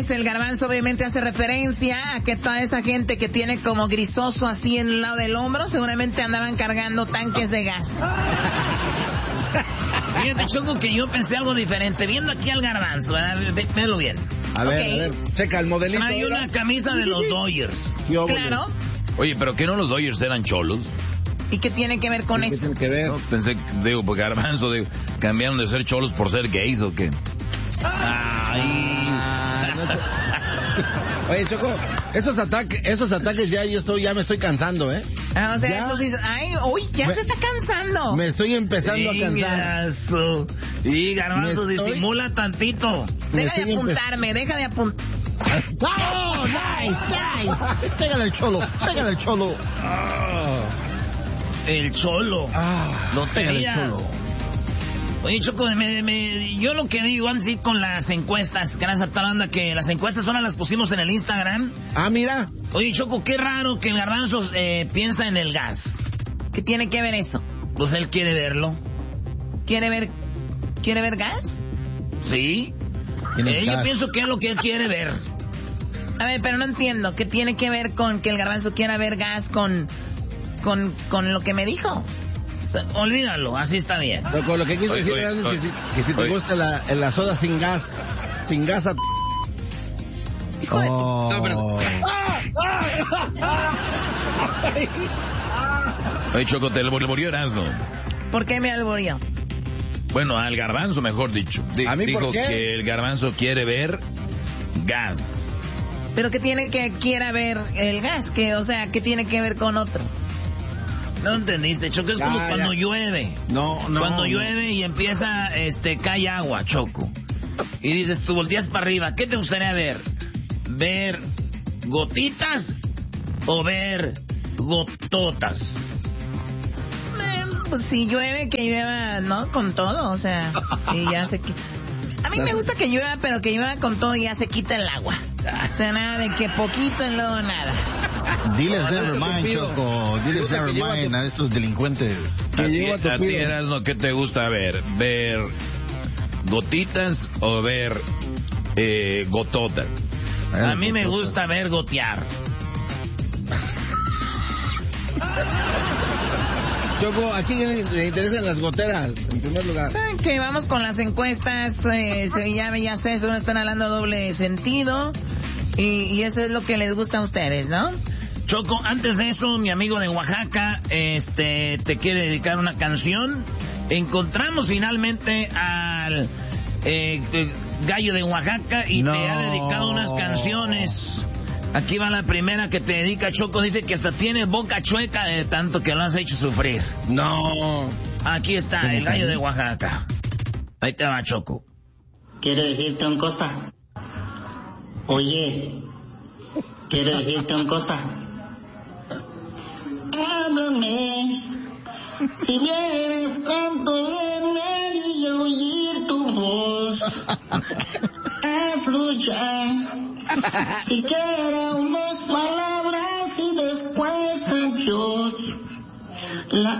pues el Garbanzo obviamente hace referencia a que toda esa gente que tiene como grisoso así en el lado del hombro, seguramente andaban cargando tanques de gas. Fíjate, Choco, que yo pensé algo diferente. Viendo aquí al Garbanzo, véalo bien. A ver, checa el modelito. Hay una camisa de los Dodgers. Claro. Oye, ¿pero qué no los Dodgers eran cholos? ¿Y qué tiene que ver con eso? ¿Qué tiene que ver? No, pensé, porque Garbanzo, cambiaron de ser cholos por ser gays o qué. Oye, Choco, esos ataques ya me estoy cansando, ¿eh? O sea, eso sí, se está cansando. Me estoy empezando a cansar. Y Garbanzo disimula tantito. Deja de apuntar. ¡Oh, nice! Pégale al cholo. El cholo. Lo tenía. El cholo. Oye, Choco, yo lo que digo antes con las encuestas, gracias a tal banda que las encuestas ahora las pusimos en el Instagram. Mira. Oye, Choco, qué raro que el Garbanzo piensa en el gas. ¿Qué tiene que ver eso? Pues él quiere verlo. ¿Quiere ver gas? Sí. Yo pienso que es lo que él quiere ver. A ver, pero no entiendo. ¿Qué tiene que ver con que el Garbanzo quiera ver gas con lo que me dijo? Olvídalo, así está bien. Con lo que quiso decir es que si te gusta la soda sin gas Hijo de tu... No, perdón. Oye, Choco, te alborió Erasmo. ¿Por qué me alborió? Bueno, al Garbanzo, mejor dicho. ¿A mí dijo por qué? Que el Garbanzo quiere ver gas. ¿Pero qué tiene que quiera ver el gas? ¿Qué tiene que ver con otro? No entendiste, Choco, es como cuando llueve. Cuando llueve y empieza, cae agua, Choco. Y dices, tú volteas para arriba, ¿qué te gustaría ver? ¿Ver gotitas o ver gototas? Pues si llueve, que llueva, ¿no? Con todo, o sea, y ya se quita. A mí me gusta que llueva, pero que llueva con todo y ya se quita el agua. O sea, nada de que poquito y luego nada. Diles never mind, Choco. Diles never mind a estos delincuentes. A ti, Erasmo, ¿qué te gusta ver? ¿Ver gotitas o ver gototas? A mí me gusta ver gotear. Choco, ¿a quién le interesan las goteras, en primer lugar? ¿Saben qué? Vamos con las encuestas, ya sé, según están hablando doble sentido, y eso es lo que les gusta a ustedes, ¿no? Choco, antes de eso, mi amigo de Oaxaca, te quiere dedicar una canción. Encontramos finalmente al gallo de Oaxaca y te ha dedicado unas canciones. Aquí va la primera que te dedica, Choco. Dice que hasta tiene boca chueca de tanto que lo has hecho sufrir. No. Aquí está, el gallo de Oaxaca. Ahí te va, Choco. Quiero decirte una cosa. Oye, quiero decirte una cosa. Háblame. Si vienes con tu venir y oír tu voz. Escucha. Siquiera unas palabras y después adiós. La